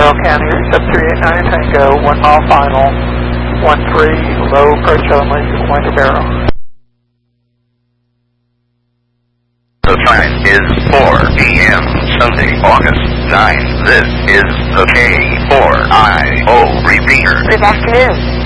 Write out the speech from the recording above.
Carroll County, sub 389 Tango, 1 mile final, 13, low approach only, Winter Barrow. The time is 4 p.m. Sunday, August 9. This is the K4IO repeater. Good afternoon.